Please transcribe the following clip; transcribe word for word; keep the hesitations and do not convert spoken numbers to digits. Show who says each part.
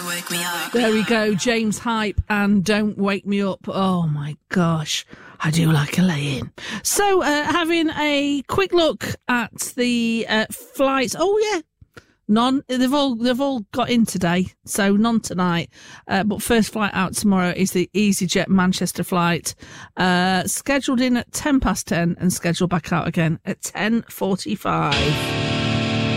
Speaker 1: wake me up.
Speaker 2: There we go, James Hype and Don't Wake Me Up. Oh my gosh, I do like a lay-in. So, uh, having a quick look at the uh, flights. Oh yeah, none. They've all they've all got in today, so none tonight. Uh, but first flight out tomorrow is the EasyJet Manchester flight, uh, scheduled in at ten past ten and scheduled back out again at ten forty-five.